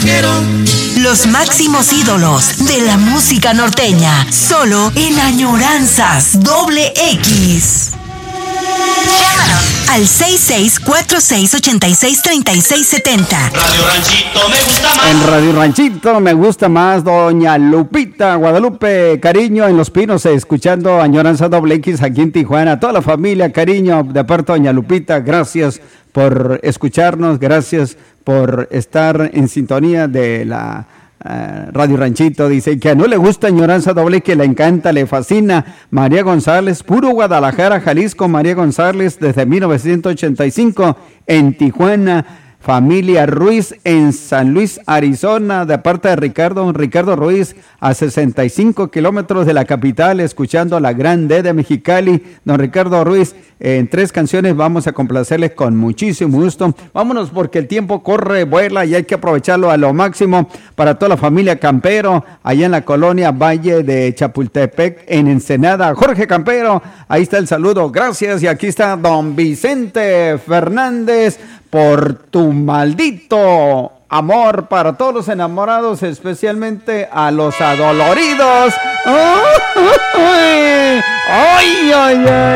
quiero. Los máximos ídolos de la música norteña, solo en Añoranzas XX. Llámanos al 6646863670. Radio Ranchito me gusta más. En Radio Ranchito me gusta más, doña Lupita Guadalupe, cariño en Los Pinos, escuchando Añoranza X aquí en Tijuana. Toda la familia, cariño, de parte de doña Lupita, gracias por escucharnos, gracias por estar en sintonía de la Radio Ranchito. Dice que no le gusta Añoranza que le encanta, le fascina. María González, puro Guadalajara, Jalisco. María González desde 1985 en Tijuana. Familia Ruiz en San Luis, Arizona, de parte de Ricardo Ruiz, a 65 kilómetros de la capital, escuchando la Gran D de Mexicali. Don Ricardo Ruiz, en 3 canciones vamos a complacerles con muchísimo gusto. Vámonos porque el tiempo corre, vuela y hay que aprovecharlo a lo máximo. Para toda la familia Campero, allá en la colonia Valle de Chapultepec, en Ensenada. Jorge Campero, ahí está el saludo, gracias. Y aquí está don Vicente Fernández, por tu maldito amor, para todos los enamorados, especialmente a los adoloridos. ¡Ay, ay, ay!